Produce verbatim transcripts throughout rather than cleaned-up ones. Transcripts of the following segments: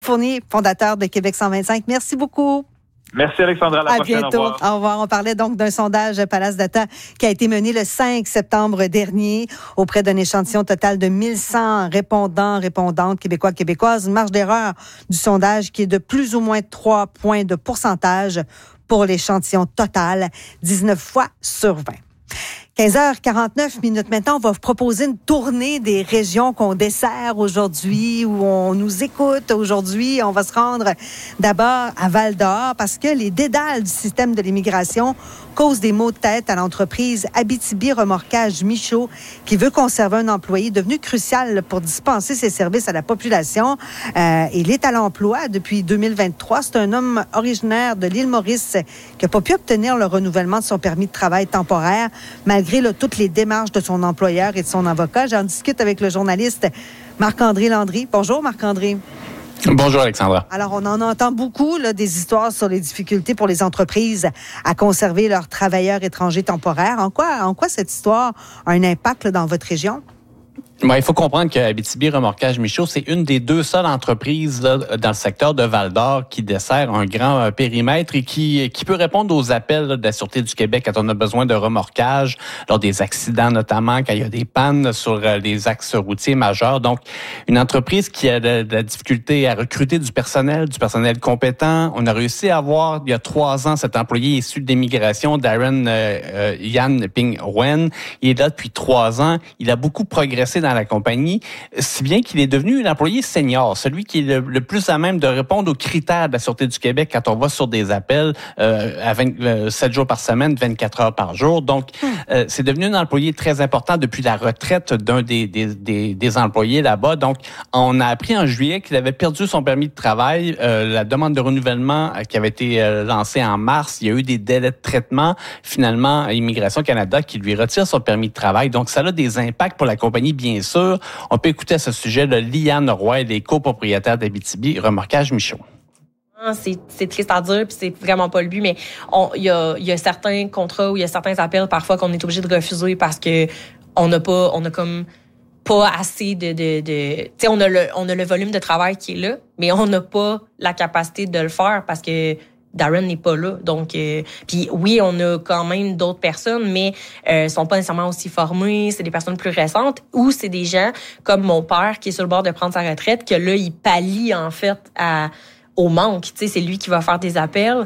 Fournier, fondateur de Québec cent vingt-cinq. Merci beaucoup. Merci Alexandra, à la à prochaine. bientôt. Au revoir. Au revoir. On parlait donc d'un sondage Palace Data qui a été mené le cinq septembre dernier auprès d'un échantillon total de mille cent répondants, répondantes québécois, québécoises. Une marge d'erreur du sondage qui est de plus ou moins trois points de pourcentage pour l'échantillon total, dix-neuf fois sur vingt. quinze heures quarante-neuf minutes maintenant, on va vous proposer une tournée des régions qu'on dessert aujourd'hui, où on nous écoute aujourd'hui. On va se rendre d'abord à Val-d'Or parce que les dédales du système de l'immigration causent des maux de tête à l'entreprise Abitibi Remorquage Michaud qui veut conserver un employé devenu crucial pour dispenser ses services à la population. Euh, il est à l'emploi depuis deux mille vingt-trois. C'est un homme originaire de l'île Maurice qui n'a pas pu obtenir le renouvellement de son permis de travail temporaire malgré là, toutes les démarches de son employeur et de son avocat. J'en discute avec le journaliste Marc-André Landry. Bonjour Marc-André. Bonjour Alexandra. Alors, on en entend beaucoup là, des histoires sur les difficultés pour les entreprises à conserver leurs travailleurs étrangers temporaires. En quoi, en quoi cette histoire a un impact là, dans votre région? Bon, il faut comprendre que Abitibi Remorquage Michaud, c'est une des deux seules entreprises là, dans le secteur de Val-d'Or qui dessert un grand euh, périmètre et qui, qui peut répondre aux appels là, de la Sûreté du Québec quand on a besoin de remorquage, lors des accidents notamment, quand il y a des pannes sur euh, les axes routiers majeurs. Donc, une entreprise qui a de, de la difficulté à recruter du personnel, du personnel compétent. On a réussi à avoir, il y a trois ans, cet employé issu de l'immigration, Darren euh, euh, Yan Ping Wen. Il est là depuis trois ans. Il a beaucoup progressé dans la compagnie, si bien qu'il est devenu un employé senior, celui qui est le, le plus à même de répondre aux critères de la Sûreté du Québec quand on va sur des appels euh, à vingt-sept jours par semaine, vingt-quatre heures par jour. Donc, euh, c'est devenu un employé très important depuis la retraite d'un des, des, des, des employés là-bas. Donc, on a appris en juillet qu'il avait perdu son permis de travail. Euh, la demande de renouvellement euh, qui avait été euh, lancée en mars, il y a eu des délais de traitement. Finalement, Immigration Canada qui lui retire son permis de travail. Donc, ça a des impacts pour la compagnie, bien sûr. On peut écouter à ce sujet le Liane Roy, les copropriétaires d'Abitibi Remorquage Michaud. C'est, c'est triste à dire, puis c'est vraiment pas le but, mais il y a, y a certains contrats ou il y a certains appels parfois qu'on est obligé de refuser parce que on n'a pas, on a comme pas assez de, de, de tu sais, on a le, on a le volume de travail qui est là, mais on n'a pas la capacité de le faire parce que Darren n'est pas là. Donc, euh, puis oui, on a quand même d'autres personnes, mais euh, sont pas nécessairement aussi formées. C'est des personnes plus récentes ou c'est des gens comme mon père qui est sur le bord de prendre sa retraite, que là, il pallie en fait à, au manque. Tu sais, c'est lui qui va faire des appels.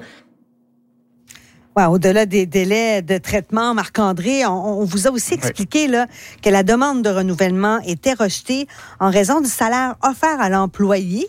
Ouais, au-delà des délais de traitement, Marc-André, on, on vous a aussi expliqué oui. là, que la demande de renouvellement était rejetée en raison du salaire offert à l'employé.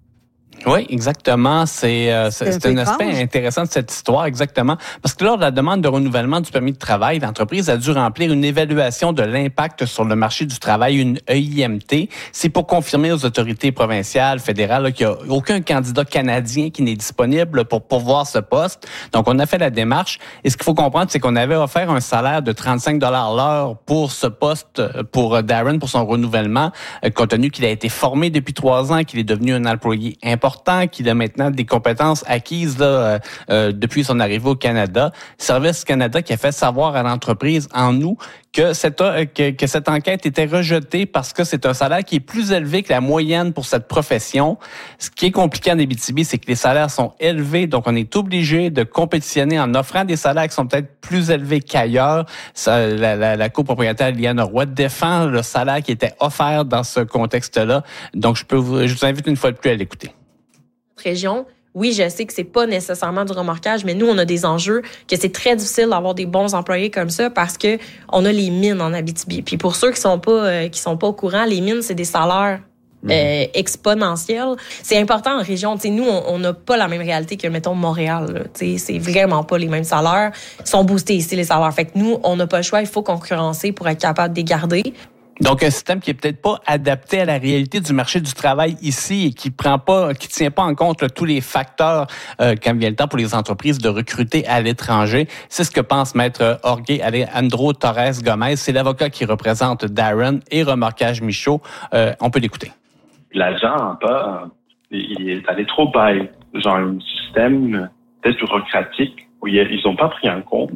Oui, exactement. C'est, euh, c'est, c'est un, un aspect intéressant de cette histoire, exactement. Parce que lors de la demande de renouvellement du permis de travail, l'entreprise a dû remplir une évaluation de l'impact sur le marché du travail, une E I M T. C'est pour confirmer aux autorités provinciales, fédérales, là, qu'il n'y a aucun candidat canadien qui n'est disponible pour pourvoir ce poste. Donc, on a fait la démarche. Et ce qu'il faut comprendre, c'est qu'on avait offert un salaire de trente-cinq dollars l'heure pour ce poste, pour Darren, pour son renouvellement, compte tenu qu'il a été formé depuis trois ans, qu'il est devenu un employé important, qu'il a maintenant des compétences acquises là, euh, euh, depuis son arrivée au Canada. Service Canada qui a fait savoir à l'entreprise en août que cette, euh, que, que cette enquête était rejetée parce que c'est un salaire qui est plus élevé que la moyenne pour cette profession. Ce qui est compliqué en Abitibi, c'est que les salaires sont élevés, donc on est obligé de compétitionner en offrant des salaires qui sont peut-être plus élevés qu'ailleurs. Ça, la, la, la copropriétaire Liane Roy défend le salaire qui était offert dans ce contexte-là. Donc, je peux vous, je vous invite une fois de plus à l'écouter. Région, oui, je sais que c'est pas nécessairement du remorquage, mais nous, on a des enjeux que c'est très difficile d'avoir des bons employés comme ça parce que on a les mines en Abitibi. Puis pour ceux qui sont pas euh, qui sont pas au courant, les mines, c'est des salaires euh, exponentiels. C'est important en région. Tu sais, nous, on n'a pas la même réalité que, mettons, Montréal. Tu sais, c'est vraiment pas les mêmes salaires. Ils sont boostés ici, les salaires. Fait que nous, on n'a pas le choix. Il faut concurrencer pour être capable de les garder. Donc, un système qui est peut-être pas adapté à la réalité du marché du travail ici et qui prend pas, qui tient pas en compte là, tous les facteurs euh, quand vient le temps pour les entreprises de recruter à l'étranger. C'est ce que pense Maître Jorge Alejandro Torres Gomez. C'est l'avocat qui représente Darren et Remorquage Michaud. Euh, on peut l'écouter. L'agent en bas, il est allé trop bas. Genre, un système peut-être bureaucratique où ils ont pas pris en compte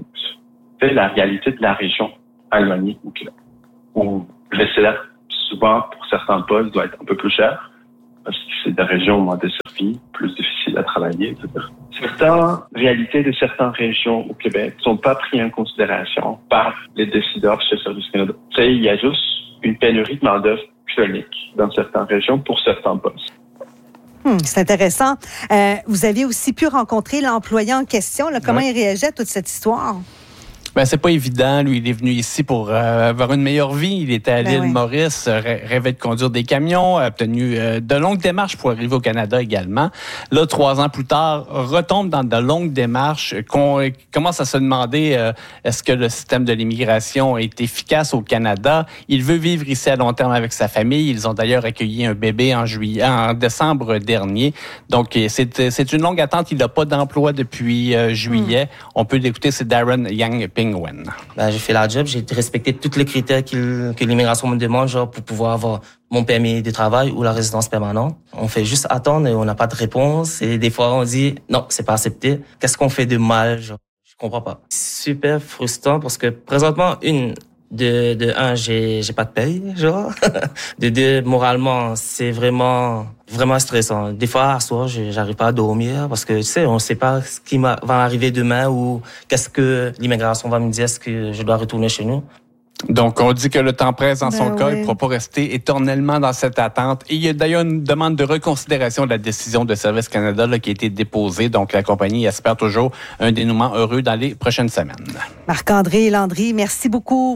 la réalité de la région éloignée où le salaire, souvent, pour certains postes, doit être un peu plus cher. parce que c'est des régions moins desservies, plus difficiles à travailler, et cetera. Certaines réalités de certaines régions au Québec ne sont pas prises en considération par les décideurs chez Service Canada. Tu sais, il y a juste une pénurie de main-d'œuvre chronique dans certaines régions pour certains postes. Hum, c'est intéressant. Euh, vous avez aussi pu rencontrer l'employé en question. Là, comment ouais. il réagit à toute cette histoire? Ben, c'est pas évident. Lui, il est venu ici pour euh, avoir une meilleure vie. Il était à ben l'île oui. Maurice, rê- rêvait de conduire des camions, a obtenu euh, de longues démarches pour arriver au Canada également. Là, trois ans plus tard, retombe dans de longues démarches, qu'on commence à se demander euh, est-ce que le système de l'immigration est efficace au Canada. Il veut vivre ici à long terme avec sa famille. Ils ont d'ailleurs accueilli un bébé en juillet, en décembre dernier. Donc, c'est, c'est une longue attente. Il n'a pas d'emploi depuis euh, juillet. Mm. On peut l'écouter, c'est Darren Yang. Ben, j'ai fait la job, j'ai respecté tous les critères que l'immigration me demande, genre pour pouvoir avoir mon permis de travail ou la résidence permanente. On fait juste attendre et on n'a pas de réponse. Et des fois, on dit non, c'est pas accepté. Qu'est-ce qu'on fait de mal, genre, je comprends pas. Super frustrant parce que présentement, une de de un, j'ai j'ai pas de paye, genre. De deux, moralement, c'est vraiment vraiment stressant. Des fois, à soir, j'arrive pas à dormir parce que tu sais, on sait pas ce qui va arriver demain ou qu'est-ce que l'immigration va me dire, est-ce que je dois retourner chez nous. Donc, on dit que le temps presse dans ben son oui. cas. Il ne pourra pas rester éternellement dans cette attente. Et il y a d'ailleurs une demande de reconsidération de la décision de Service Canada là, qui a été déposée. Donc, la compagnie espère toujours un dénouement heureux dans les prochaines semaines. Marc-André Landry, merci beaucoup.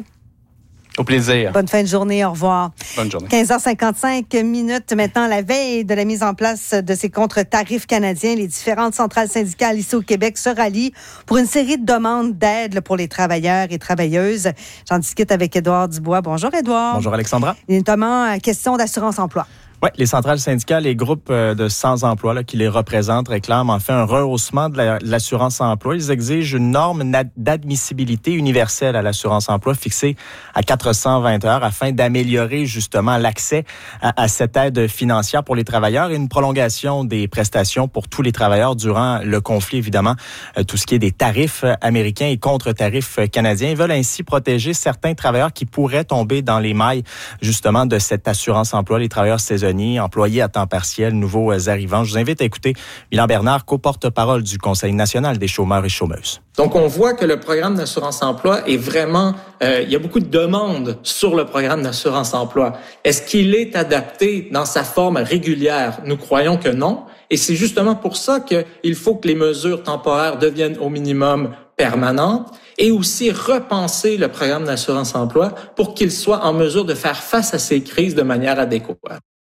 Au plaisir. Bonne fin de journée. Au revoir. Bonne journée. quinze heures cinquante-cinq minutes maintenant, la veille de la mise en place de ces contre-tarifs canadiens, les différentes centrales syndicales ici au Québec se rallient pour une série de demandes d'aide pour les travailleurs et travailleuses. J'en discute avec Édouard Dubois. Bonjour, Édouard. Bonjour, Alexandra. Et notamment, question d'assurance-emploi. Oui, les centrales syndicales et groupes de sans-emploi là, qui les représentent réclament en fait un rehaussement de, la, de l'assurance-emploi. Ils exigent une norme d'admissibilité universelle à l'assurance-emploi fixée à quatre cent vingt heures afin d'améliorer justement l'accès à, à cette aide financière pour les travailleurs et une prolongation des prestations pour tous les travailleurs durant le conflit, évidemment, euh, tout ce qui est des tarifs américains et contre-tarifs canadiens. Ils veulent ainsi protéger certains travailleurs qui pourraient tomber dans les mailles justement de cette assurance-emploi, les travailleurs saisonniers, employés à temps partiel, nouveaux arrivants. Je vous invite à écouter Milan Bernard, co-porte-parole du Conseil national des chômeurs et chômeuses. Donc, on voit que le programme d'assurance-emploi est vraiment... Euh, il y a beaucoup de demandes sur le programme d'assurance-emploi. Est-ce qu'il est adapté dans sa forme régulière? Nous croyons que non. Et c'est justement pour ça qu'il faut que les mesures temporaires deviennent au minimum permanentes et aussi repenser le programme d'assurance-emploi pour qu'il soit en mesure de faire face à ces crises de manière adéquate.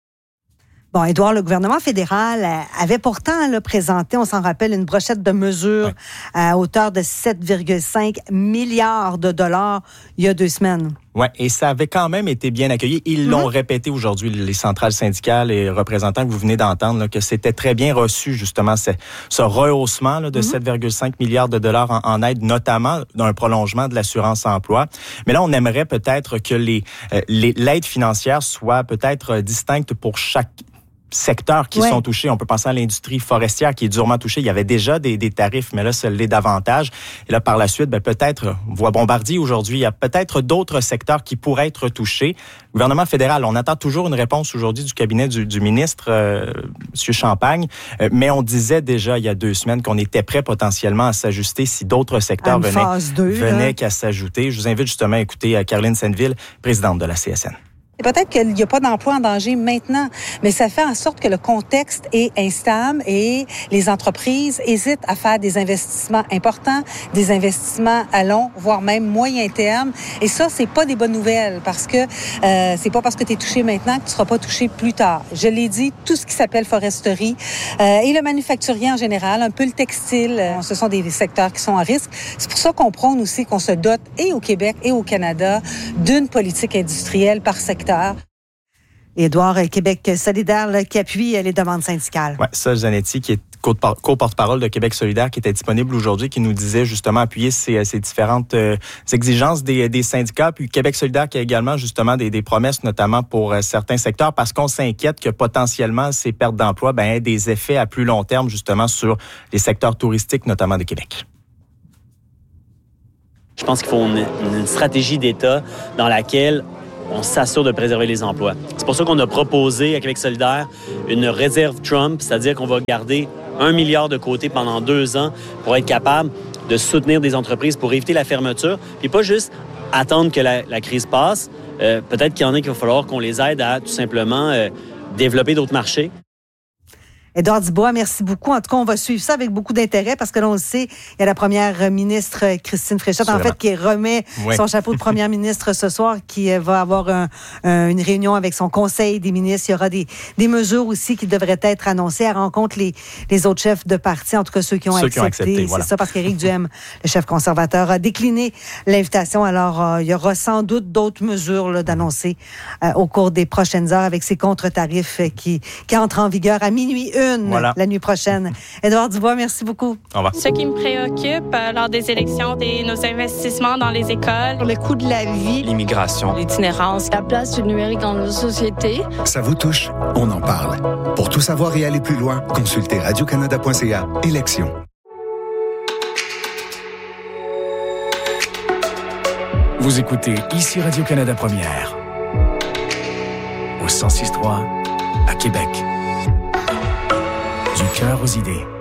Bon, Édouard, le gouvernement fédéral avait pourtant là, présenté, on s'en rappelle, une brochette de mesures ouais. à hauteur de sept virgule cinq milliards de dollars il y a deux semaines. Oui, et ça avait quand même été bien accueilli. Ils mmh. l'ont répété aujourd'hui, les centrales syndicales et représentants que vous venez d'entendre, là, que c'était très bien reçu, justement, ce, ce rehaussement là, de mmh. sept virgule cinq milliards de dollars en, en aide, notamment d'un prolongement de l'assurance-emploi. Mais là, on aimerait peut-être que les, euh, les, l'aide financière soit peut-être distincte pour chaque secteurs qui ouais. sont touchés. On peut penser à l'industrie forestière qui est durement touchée. Il y avait déjà des, des tarifs, mais là, ça l'est davantage. Et là, par la suite, ben, peut-être, on voit Bombardier aujourd'hui, il y a peut-être d'autres secteurs qui pourraient être touchés. Le gouvernement fédéral, on attend toujours une réponse aujourd'hui du cabinet du, du ministre, euh, M. Champagne, euh, mais on disait déjà il y a deux semaines qu'on était prêt potentiellement à s'ajuster si d'autres secteurs venaient, deux, venaient qu'à s'ajouter. Je vous invite justement à écouter Caroline Senneville, présidente de la C S N. Et peut-être qu'il n'y a pas d'emploi en danger maintenant, mais ça fait en sorte que le contexte est instable et les entreprises hésitent à faire des investissements importants, des investissements à long, voire même moyen terme. Et ça, c'est pas des bonnes nouvelles parce que euh, c'est pas parce que tu es touché maintenant que tu seras pas touché plus tard. Je l'ai dit, tout ce qui s'appelle foresterie euh, et le manufacturier en général, un peu le textile, euh, ce sont des secteurs qui sont à risque. C'est pour ça qu'on prône aussi qu'on se dote et au Québec et au Canada d'une politique industrielle par secteur. Édouard, Québec solidaire là, qui appuie les demandes syndicales. Oui, Sol Zanetti, qui est co-porte-parole de Québec solidaire, qui était disponible aujourd'hui, qui nous disait justement appuyer ces, ces différentes euh, exigences des, des syndicats. Puis Québec solidaire qui a également justement des, des promesses, notamment pour euh, certains secteurs, parce qu'on s'inquiète que potentiellement ces pertes d'emploi ben, aient des effets à plus long terme justement sur les secteurs touristiques, notamment de Québec. Je pense qu'il faut une, une stratégie d'État dans laquelle on s'assure de préserver les emplois. C'est pour ça qu'on a proposé à Québec solidaire une réserve Trump, c'est-à-dire qu'on va garder un milliard de côté pendant deux ans pour être capable de soutenir des entreprises pour éviter la fermeture, puis pas juste attendre que la, la crise passe. Euh, peut-être qu'il y en a qu'il va falloir qu'on les aide à tout simplement euh, développer d'autres marchés. Édouard Dubois, merci beaucoup. En tout cas, on va suivre ça avec beaucoup d'intérêt parce que l'on le sait, il y a la première ministre Christine Fréchette, en fait, qui remet oui. son chapeau de première ministre ce soir, qui va avoir un, un, une réunion avec son conseil des ministres. Il y aura des, des mesures aussi qui devraient être annoncées. Elle rencontre les, les autres chefs de parti, en tout cas ceux qui ont ceux accepté. Qui ont accepté voilà. C'est ça, parce qu'Éric Duhem, le chef conservateur, a décliné l'invitation. Alors, euh, il y aura sans doute d'autres mesures là, d'annoncer euh, au cours des prochaines heures avec ces contre-tarifs euh, qui, qui entrent en vigueur à minuit une. Voilà. La nuit prochaine. Édouard Dubois, merci beaucoup. Au revoir. Ce qui me préoccupe euh, lors des élections, c'est nos investissements dans les écoles, le coût de la vie, l'immigration, l'itinérance, la place du numérique dans nos sociétés. Ça vous touche? On en parle. Pour tout savoir et aller plus loin, consultez radio canada point c a. Élections. Vous écoutez ici Radio-Canada Première. Au cent six trois à Québec. Du cœur aux idées.